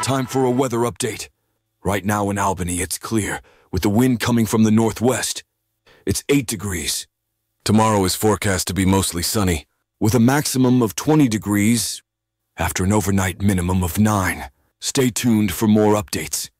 Time for a weather update. Right now in Albany, it's clear, with the wind coming from the northwest. It's 8 degrees. Tomorrow is forecast to be mostly sunny, with a maximum of 20 degrees after an overnight minimum of 9. Stay tuned for more updates.